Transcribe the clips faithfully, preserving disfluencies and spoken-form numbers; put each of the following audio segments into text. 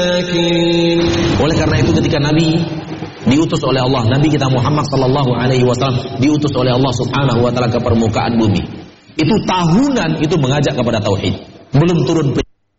Oleh karena itu ketika Nabi diutus oleh Allah, Nabi kita Muhammad sallallahu alaihi wasallam diutus oleh Allah Subhanahu wa taala ke permukaan bumi. Itu tahunan itu mengajak kepada tauhid. Belum turun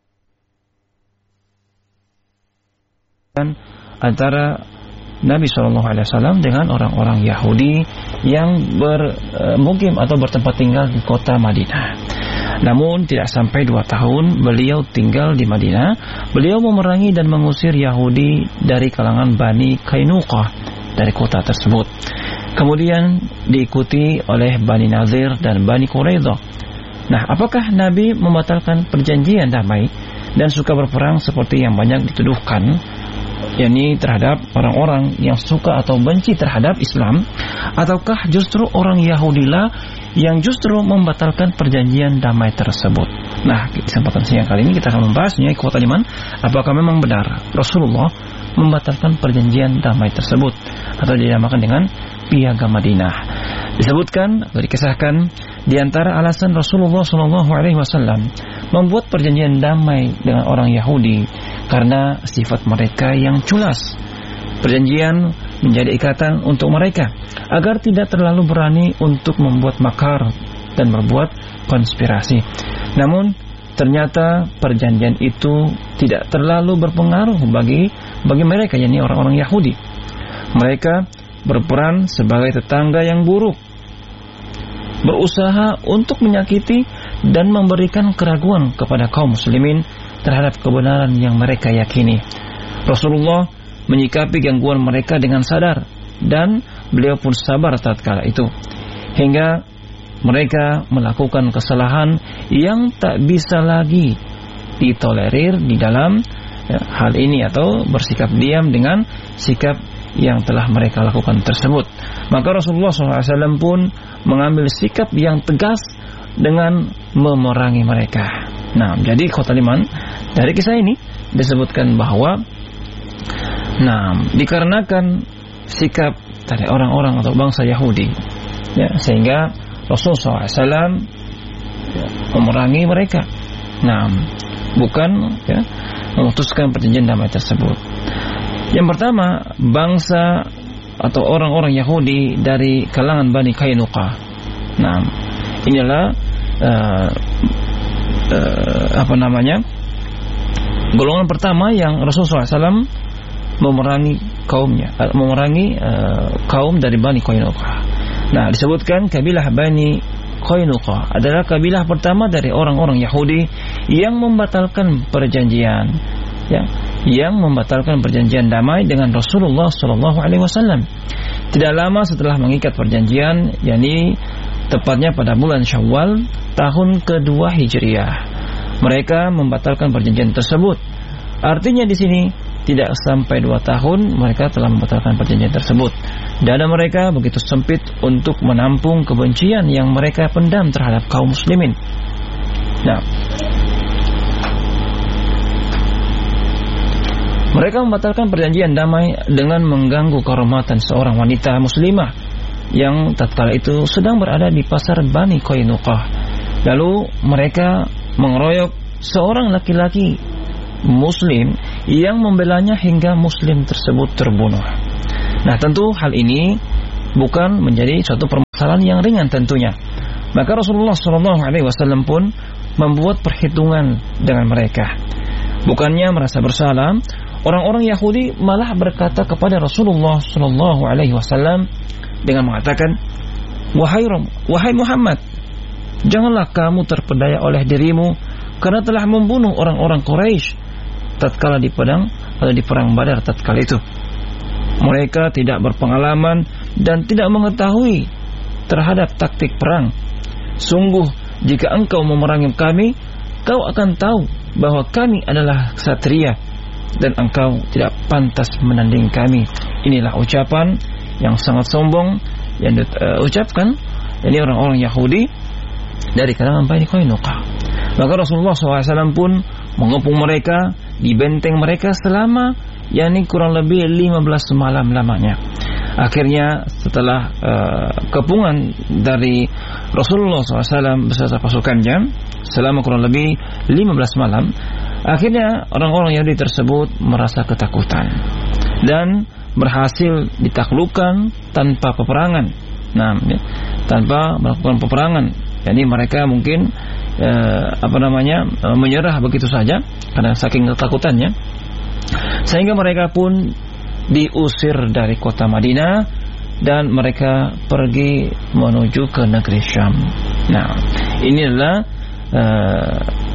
antara Nabi shallallahu alaihi wasallam dengan orang-orang Yahudi yang bermukim atau bertempat tinggal di kota Madinah. Namun tidak sampai dua tahun beliau tinggal di Madinah, beliau memerangi dan mengusir Yahudi dari kalangan Bani Qainuqah dari kota tersebut. Kemudian diikuti oleh Bani Nadir dan Bani Quraidah. Nah, apakah Nabi membatalkan perjanjian damai dan suka berperang seperti yang banyak dituduhkan, yakni terhadap orang-orang yang suka atau benci terhadap Islam, ataukah justru orang Yahudilah yang justru membatalkan perjanjian damai tersebut? Nah, di kesempatan siang kali ini kita akan membahasnya, ikhwatal iman, apakah memang benar Rasulullah membatalkan perjanjian damai tersebut atau dinamakan dengan Piagam Madinah. Disebutkan atau dikisahkan di antara alasan Rasulullah shallallahu alaihi wasallam membuat perjanjian damai dengan orang Yahudi karena sifat mereka yang culas. Perjanjian menjadi ikatan untuk mereka agar tidak terlalu berani untuk membuat makar dan berbuat konspirasi. Namun ternyata perjanjian itu tidak terlalu berpengaruh bagi bagi mereka, yakni orang-orang Yahudi. Mereka berperan sebagai tetangga yang buruk, berusaha untuk menyakiti dan memberikan keraguan kepada kaum muslimin terhadap kebenaran yang mereka yakini. Rasulullah menyikapi gangguan mereka dengan sadar dan beliau pun sabar tatkala itu, hingga mereka melakukan kesalahan yang tak bisa lagi ditolerir di dalam ya, hal ini atau bersikap diam dengan sikap yang telah mereka lakukan tersebut. Maka Rasulullah shallallahu alaihi wasallam pun mengambil sikap yang tegas dengan memerangi mereka. Nah, jadi ikhwatal iman, dari kisah ini disebutkan bahwa nah, dikarenakan sikap dari orang-orang atau bangsa Yahudi, ya, sehingga Rasulullah shallallahu alaihi wasallam ya, memerangi mereka. Nah, bukan ya, memutuskan perjanjian damai tersebut. Yang pertama, bangsa atau orang-orang Yahudi dari kalangan Bani Qainuqah. Nah, inilah uh, uh, apa namanya? golongan pertama yang Rasulullah shallallahu alaihi wasallam memerangi kaumnya, uh, memerangi uh, kaum dari Bani Qainuqah. Nah, disebutkan kabilah Bani Qainuqah adalah kabilah pertama dari orang-orang Yahudi yang membatalkan perjanjian, ya, yang membatalkan perjanjian damai dengan Rasulullah shallallahu alaihi wasallam. Tidak lama setelah mengikat perjanjian, yakni tepatnya pada bulan Syawal tahun kedua Hijriah, mereka membatalkan perjanjian tersebut. Artinya di sini tidak sampai dua tahun mereka telah membatalkan perjanjian tersebut. Dada mereka begitu sempit untuk menampung kebencian yang mereka pendam terhadap kaum muslimin. Nah, mereka membatalkan perjanjian damai dengan mengganggu kehormatan seorang wanita muslimah yang tatkala itu sedang berada di pasar Bani Qainuqah. Lalu mereka mengeroyok seorang laki-laki muslim yang membelanya hingga muslim tersebut terbunuh. Nah, tentu hal ini bukan menjadi suatu permasalahan yang ringan tentunya. Maka Rasulullah shallallahu alaihi wasallam pun membuat perhitungan dengan mereka. Bukannya merasa bersalah, orang-orang Yahudi malah berkata kepada Rasulullah shallallahu alaihi wasallam dengan mengatakan, Wahai Rom, wahai Muhammad, janganlah kamu terpedaya oleh dirimu karena telah membunuh orang-orang Quraisy tatkala di pedang atau di perang Badar tatkala itu. Mereka tidak berpengalaman dan tidak mengetahui terhadap taktik perang. Sungguh, jika engkau memerangi kami, kau akan tahu bahwa kami adalah ksatria dan engkau tidak pantas menandingi kami. Inilah ucapan yang sangat sombong yang diucapkan uh, ini orang-orang Yahudi dari kalangan Bani Qainuqah. Maka Rasulullah shallallahu alaihi wasallam pun mengepung mereka di benteng mereka selama yakni kurang lebih lima belas malam lamanya. Akhirnya setelah uh, kepungan dari Rasulullah shallallahu alaihi wasallam beserta pasukannya selama kurang lebih lima belas malam, Akhirnya orang-orang Yahudi tersebut merasa ketakutan dan berhasil ditaklukkan tanpa peperangan. Nah, ya, tanpa melakukan peperangan. Jadi mereka mungkin eh, apa namanya eh, menyerah begitu saja karena saking ketakutannya, sehingga mereka pun diusir dari kota Madinah dan mereka pergi menuju ke negeri Syam. Nah, ini adalah uh,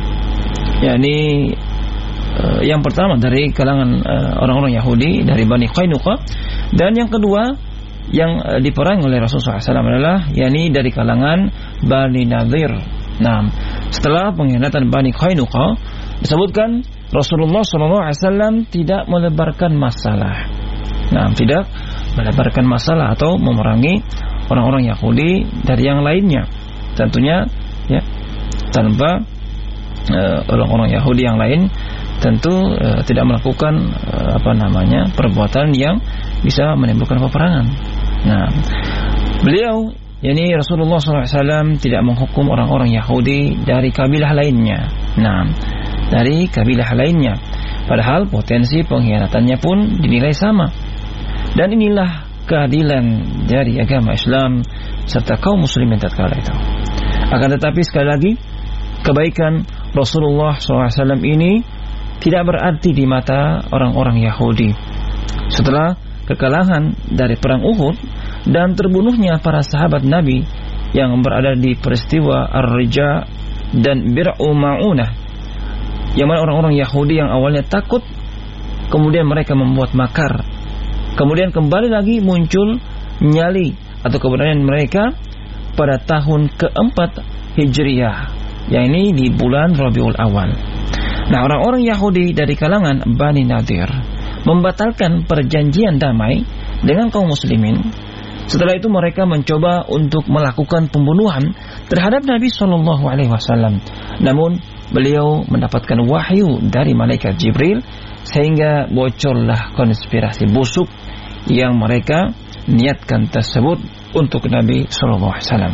yakni uh, yang pertama dari kalangan uh, orang-orang Yahudi dari Bani Qainuqa, dan yang kedua yang uh, diperangi oleh Rasulullah shallallahu alaihi wasallam adalah yakni dari kalangan Bani Nadir. Nah, setelah pengkhianatan Bani Qainuqa disebutkan Rasulullah shallallahu alaihi wasallam tidak melebarkan masalah. Nah, tidak melebarkan masalah atau memerangi orang-orang Yahudi dari yang lainnya. Tentunya ya tanpa uh, orang-orang Yahudi yang lain tentu uh, tidak melakukan uh, apa namanya perbuatan yang bisa menimbulkan peperangan. Nah, beliau yakni Rasulullah shallallahu alaihi wasallam tidak menghukum orang-orang Yahudi dari kabilah lainnya. Nah, dari kabilah lainnya, padahal potensi pengkhianatannya pun dinilai sama. Dan inilah keadilan dari agama Islam serta kaum muslimin tatkala itu. Akan tetapi sekali lagi, kebaikan Rasulullah shallallahu alaihi wasallam ini tidak berarti di mata orang-orang Yahudi. Setelah kekalahan dari perang Uhud dan terbunuhnya para sahabat Nabi yang berada di peristiwa Ar-Rija dan Bir'u Ma'unah, yang mana orang-orang Yahudi yang awalnya takut, kemudian mereka membuat makar, kemudian kembali lagi muncul nyali atau keberanian mereka pada tahun keempat Hijriyah, yang ini di bulan Rabiul Awal. Nah, orang-orang Yahudi dari kalangan Bani Nadir membatalkan perjanjian damai dengan kaum muslimin. Setelah itu mereka mencoba untuk melakukan pembunuhan terhadap Nabi shallallahu alaihi wasallam. Namun beliau mendapatkan wahyu dari malaikat Jibril, sehingga bocorlah konspirasi busuk yang mereka niatkan tersebut untuk Nabi shallallahu alaihi wasallam.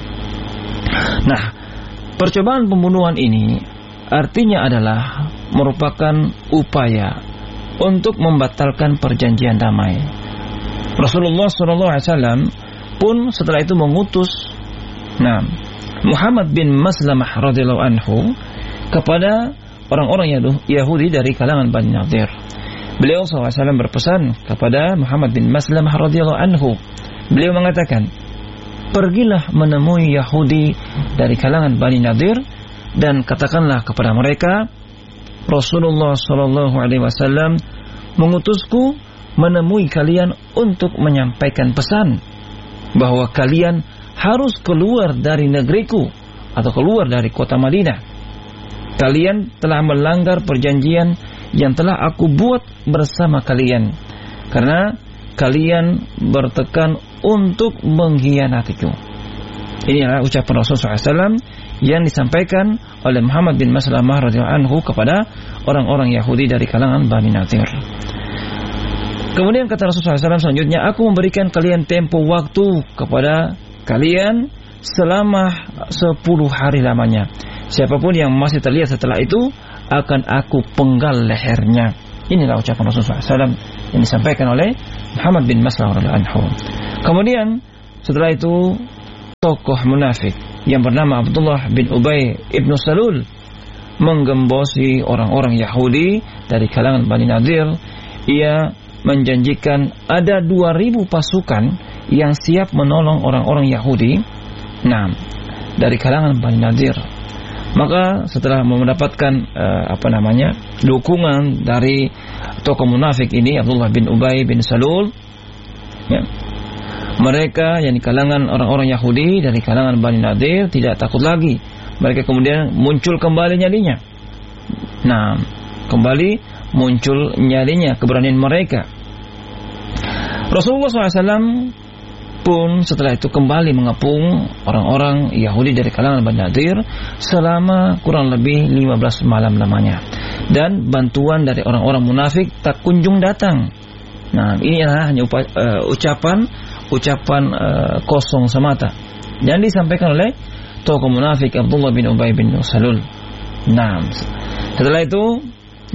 Nah, percobaan pembunuhan ini artinya adalah merupakan upaya untuk membatalkan perjanjian damai. Rasulullah shallallahu alaihi wasallam pun setelah itu mengutus nah, Muhammad bin Maslamah radhiyallahu anhu kepada orang-orang Yahudi dari kalangan Bani Nadir. Beliau shallallahu alaihi wasallam berpesan kepada Muhammad bin Maslamah radhiyallahu anhu. Beliau mengatakan, "Pergilah menemui Yahudi dari kalangan Bani Nadir dan katakanlah kepada mereka, Rasulullah shallallahu alaihi wasallam mengutusku menemui kalian untuk menyampaikan pesan bahwa kalian harus keluar dari negeriku atau keluar dari kota Madinah. Kalian telah melanggar perjanjian yang telah aku buat bersama kalian, karena kalian bertekan untuk mengkhianatiku." Ini adalah ucapan Rasulullah shallallahu alaihi wasallam yang disampaikan oleh Muhammad bin Maslamah radhiyallahu anhu kepada orang-orang Yahudi dari kalangan Bani Nadir. Kemudian kata Rasulullah shallallahu alaihi wasallam selanjutnya, "Aku memberikan kalian tempo waktu kepada kalian selama sepuluh hari lamanya. Siapapun yang masih terlihat setelah itu akan aku penggal lehernya." Inilah ucapan Rasulullah shallallahu alaihi wasallam yang disampaikan oleh Muhammad bin Maslamah radhiyallahu anhu. Kemudian setelah itu tokoh munafik yang bernama Abdullah bin Ubay ibnu Salul menggembosi orang-orang Yahudi dari kalangan Bani Nadir. Ia menjanjikan ada dua ribu pasukan yang siap menolong orang-orang Yahudi nah, dari kalangan Bani Nadir. Maka setelah mendapatkan uh, apa namanya dukungan dari tokoh munafik ini, Abdullah bin Ubay bin Salul, ya, mereka yang di kalangan orang-orang Yahudi dari kalangan Bani Nadir tidak takut lagi. Mereka kemudian muncul kembali nyalinya. Nah, kembali muncul nyalinya, keberanian mereka. Rasulullah shallallahu alaihi wasallam pun setelah itu kembali mengepung orang-orang Yahudi dari kalangan Bani Nadir selama kurang lebih lima belas malam lamanya. Dan bantuan dari orang-orang munafik tak kunjung datang. Nah, ini adalah hanya upa, uh, ucapan ucapan uh, kosong semata yang disampaikan oleh tokoh munafik Abdullah bin Ubay bin Salul. Nah, setelah itu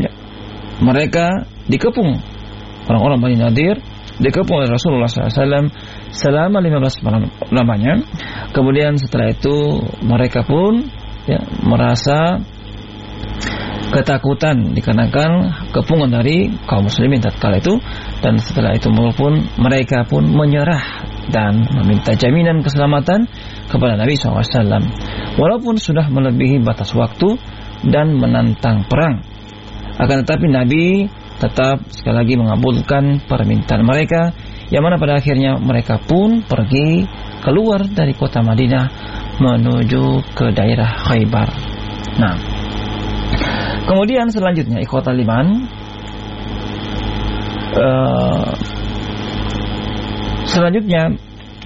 mereka dikepung, orang-orang Bani Nadir dikepung oleh Rasulullah shallallahu alaihi wasallam selama lima belas malam lamanya. Kemudian setelah itu mereka pun ya, merasa ketakutan dikarenakan kepungan dari kaum muslimin tatkala itu, dan setelah itu pun mereka pun menyerah dan meminta jaminan keselamatan kepada Nabi shallallahu alaihi wasallam walaupun sudah melebihi batas waktu dan menantang perang. Akan tetapi Nabi tetap sekali lagi mengabulkan permintaan mereka, yang mana pada akhirnya mereka pun pergi keluar dari kota Madinah menuju ke daerah Khaybar. Nah, kemudian selanjutnya ikhwatal iman, uh, selanjutnya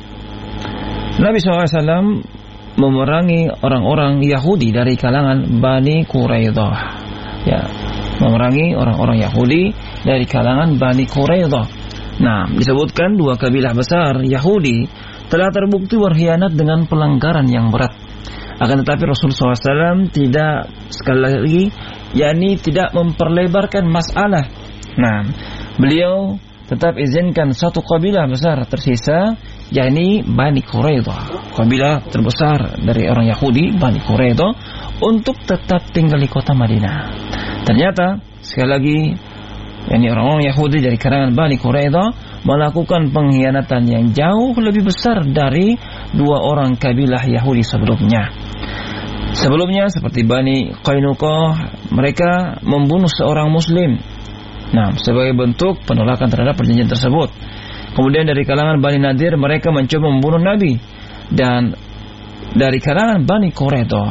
Nabi shallallahu alaihi wasallam memerangi orang-orang Yahudi dari kalangan Bani Quraidah. Ya, memerangi orang-orang Yahudi dari kalangan Bani Quraidah. Nah, disebutkan dua kabilah besar Yahudi telah terbukti berkhianat dengan pelanggaran yang berat. Akan tetapi Rasulullah shallallahu alaihi wasallam tidak, sekali lagi, yakni tidak memperlebarkan masalah. Nah, beliau tetap izinkan satu kabilah besar tersisa, yakni Bani Quraidah, kabilah terbesar dari orang Yahudi, Bani Quraidah, untuk tetap tinggal di kota Madinah. Ternyata sekali lagi, yakni orang-orang Yahudi dari kalangan Bani Quraidah melakukan pengkhianatan yang jauh lebih besar dari dua orang kabilah Yahudi sebelumnya. Sebelumnya seperti Bani Qainuqah, mereka membunuh seorang muslim, nah, sebagai bentuk penolakan terhadap perjanjian tersebut. Kemudian dari kalangan Bani Nadir, mereka mencoba membunuh Nabi. Dan dari kalangan Bani Quraidah,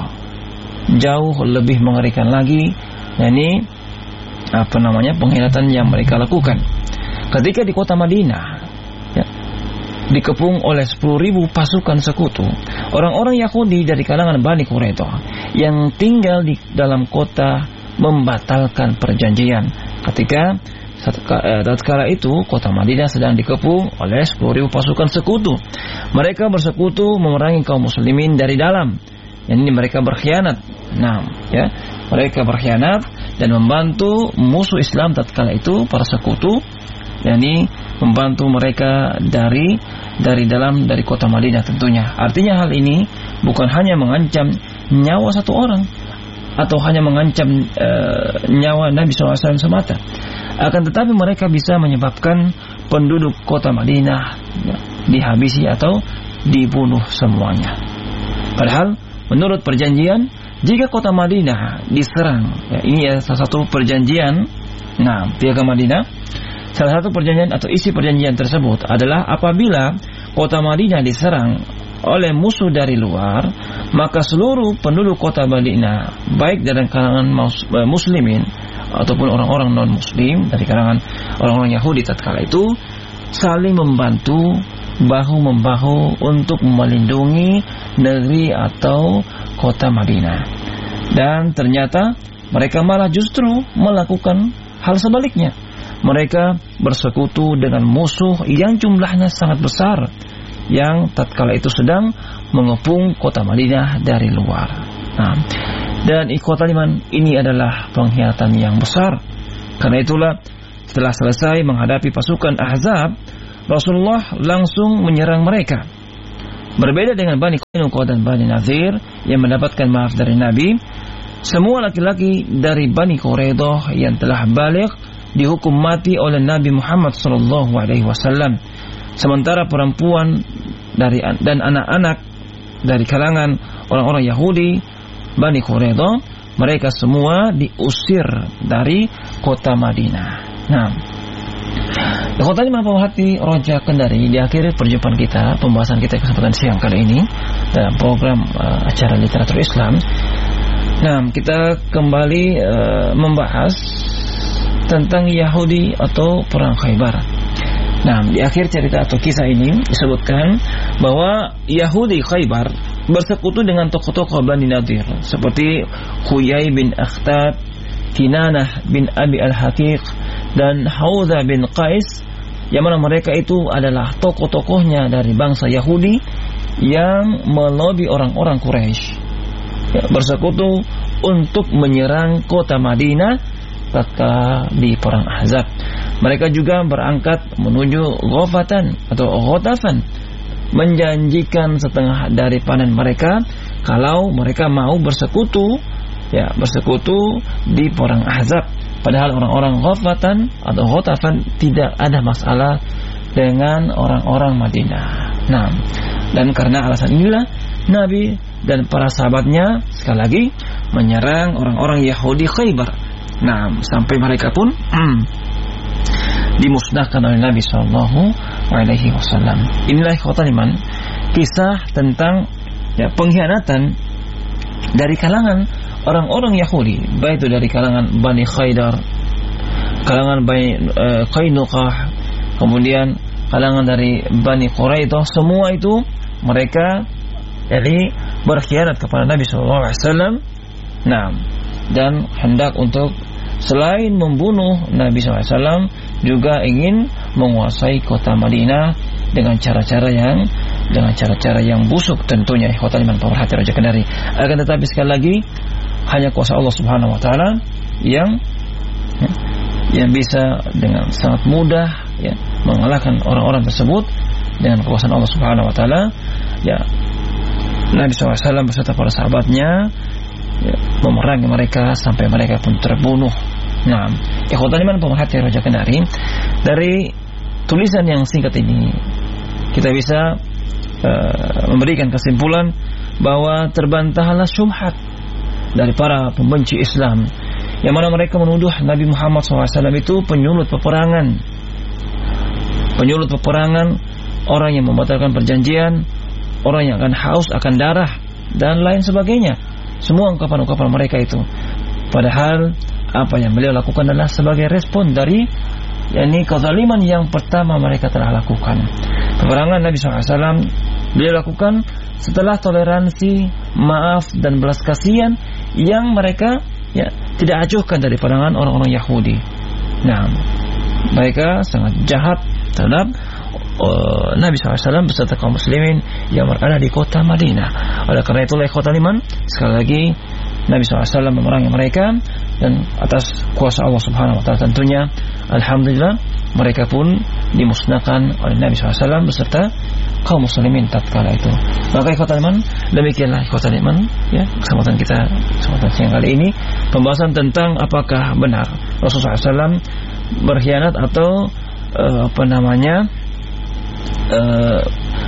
jauh lebih mengerikan lagi, yakni apa namanya pengkhianatan yang mereka lakukan. Ketika di kota Madinah ya, dikepung oleh sepuluh ribu pasukan sekutu, orang-orang Yahudi dari kalangan Bani Quraidah yang tinggal di dalam kota membatalkan perjanjian. Ketika tatkala itu kota Madinah sedang dikepung oleh sepuluh ribu pasukan sekutu, mereka bersekutu memerangi kaum muslimin dari dalam. Yang ini mereka berkhianat. Nah, ya, mereka berkhianat dan membantu musuh Islam tatkala itu, para sekutu, yakni membantu mereka dari dari dalam dari kota Madinah tentunya. Artinya hal ini bukan hanya mengancam nyawa satu orang atau hanya mengancam e, nyawa Nabi shallallahu alaihi wasallam semata, akan tetapi mereka bisa menyebabkan penduduk kota Madinah ya, dihabisi atau dibunuh semuanya. Padahal menurut perjanjian, jika kota Madinah diserang, ya, ini ya salah satu perjanjian. Nah, piagam Madinah, salah satu perjanjian atau isi perjanjian tersebut adalah apabila kota Madinah diserang oleh musuh dari luar, maka seluruh penduduk kota Madinah, baik dari kalangan muslimin ataupun orang-orang non-muslim dari kalangan orang-orang Yahudi tatkala itu, saling membantu bahu-membahu untuk melindungi negeri atau kota Madinah. Dan ternyata mereka malah justru melakukan hal sebaliknya. Mereka bersekutu dengan musuh yang jumlahnya sangat besar, yang tatkala itu sedang mengepung kota Madinah dari luar. Nah, dan ikhwatal iman, ini adalah pengkhianatan yang besar. Karena itulah setelah selesai menghadapi pasukan Ahzab, Rasulullah langsung menyerang mereka. Berbeda dengan Bani Qainuqah dan Bani Nadir yang mendapatkan maaf dari Nabi, semua laki-laki dari Bani Quraidah yang telah baligh dihukum mati oleh Nabi Muhammad sallallahu alaihi wasallam. Sementara perempuan dari dan anak-anak dari kalangan orang-orang Yahudi Bani Quraidah, mereka semua diusir dari kota Madinah. Nah, ikhwatani man hati roja kendari, di akhir perjumpaan kita, pembahasan kita kesempatan siang kali ini dalam program uh, acara literatur Islam. Nah, kita kembali uh, membahas tentang Yahudi atau perang Khaybar. Nah, di akhir cerita atau kisah ini disebutkan bahwa Yahudi Khaybar bersekutu dengan tokoh-tokoh Bani Nadir seperti Huyai bin Akhtab, Kinanah bin Abi Al-Haqiq, dan Hawza bin Qais, yang mana mereka itu adalah tokoh-tokohnya dari bangsa Yahudi yang melobi orang-orang Quraisy ya, bersekutu untuk menyerang kota Madinah tatkala di perang Ahzab. Mereka juga berangkat menuju Ghafatan atau Ghatafan, menjanjikan setengah dari panen mereka kalau mereka mau bersekutu, ya bersekutu di perang Ahzab. Padahal orang-orang Ghafatan atau Ghatafan tidak ada masalah dengan orang-orang Madinah. Nah, dan karena alasan inilah Nabi dan para sahabatnya sekali lagi menyerang orang-orang Yahudi Khaybar. Nah, sampai mereka pun hmm, dimusnahkan oleh Nabi Shallallahu Alaihi Wasallam. Inilah ikhwatal iman, kisah tentang ya, pengkhianatan dari kalangan orang-orang Yahudi, baik itu dari kalangan Bani Khaydar, kalangan Bani uh, Qainuqah, kemudian kalangan dari Bani Quraidah, semua itu mereka jadi berkhianat kepada Nabi Shallallahu Alaihi Wasallam. Nah, dan hendak untuk selain membunuh Nabi shallallahu alaihi wasallam juga ingin menguasai kota Madinah dengan cara-cara yang dengan cara-cara yang busuk tentunya. Ikhwatal iman pemerhati Raja Kendari. Akan tetapi sekali lagi hanya kuasa Allah Subhanahu wa taala yang ya, yang bisa dengan sangat mudah ya mengalahkan orang-orang tersebut dengan kekuasaan Allah Subhanahu wa taala. Ya, Nabi shallallahu alaihi wasallam beserta para sahabatnya ya, memerangi mereka sampai mereka pun terbunuh. Nah, ikhwatan iman pemerhati Raja Kendari, dari tulisan yang singkat ini kita bisa uh, memberikan kesimpulan bahwa terbantahlah syubhat dari para pembenci Islam yang mana mereka menuduh Nabi Muhammad shallallahu alaihi wasallam itu penyulut peperangan, penyulut peperangan, orang yang membatalkan perjanjian, orang yang akan haus akan darah dan lain sebagainya. Semua ungkapan-ungkapan mereka itu, padahal apa yang beliau lakukan adalah sebagai respon dari yakni kezaliman yang pertama mereka telah lakukan. Peperangan Nabi shallallahu alaihi wasallam beliau lakukan setelah toleransi, maaf dan belas kasihan yang mereka ya tidak acuhkan dari pandangan orang-orang Yahudi. Nah, mereka sangat jahat terhadap Uh, Nabi shallallahu alaihi wasallam beserta kaum muslimin yang berada di kota Madinah. Oleh karena itulah ikhwatal iman, sekali lagi Nabi shallallahu alaihi wasallam memerangi mereka dan atas kuasa Allah Subhanahu wa taala tentunya alhamdulillah mereka pun dimusnahkan oleh Nabi shallallahu alaihi wasallam beserta kaum muslimin tatkala itu. Maka ikhwatal iman, demikianlah ikhwatal iman ya kesempatan kita kesempatan siang kali ini pembahasan tentang apakah benar Rasulullah shallallahu alaihi wasallam berkhianat atau uh, apa namanya Uh,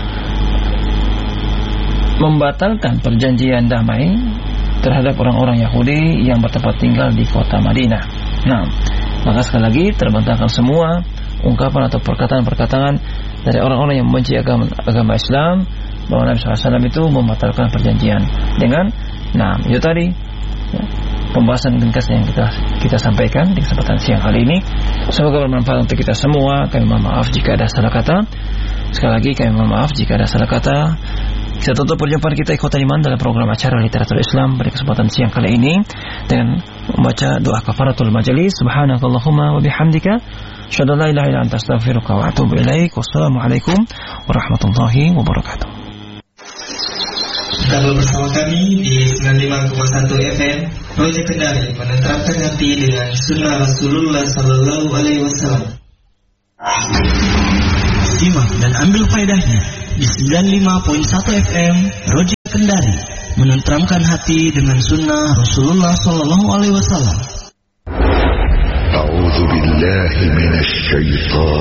membatalkan perjanjian damai terhadap orang-orang Yahudi yang bertempat tinggal di kota Madinah. Nah, maka sekali lagi terbantahkan semua ungkapan atau perkataan-perkataan dari orang-orang yang membenci agama, agama Islam bahwa Nabi shallallahu alaihi wasallam itu membatalkan perjanjian dengan, nah itu tadi ya, pembahasan ringkas yang kita kita sampaikan di kesempatan siang kali ini. Semoga bermanfaat untuk kita semua. Kami mohon maaf jika ada salah kata. Sekali lagi kami mohon maaf jika ada salah kata. Kita tutup perjumpaan kita ikhwatal iman dalam program acara Literatur Islam pada kesempatan siang kali ini dengan membaca doa kafaratul majelis. Subhanakallahumma wa bihamdika asyhadu an la ilaha illa anta astaghfiruka wa atubu ilaik. Wassalamualaikum warahmatullahi wabarakatuh. Tetaplah bersama kami di sembilan puluh lima koma satu F M Raja Kendari, menenteramkan hati dengan sunnah Rasulullah Sallallahu Alaihi Wasallam. Simak dan ambil faedahnya di sembilan puluh lima koma satu F M Raja Kendari, menenteramkan hati dengan sunnah Rasulullah Sallallahu Alaihi Wasallam. A'udzu billahi minasy syaitan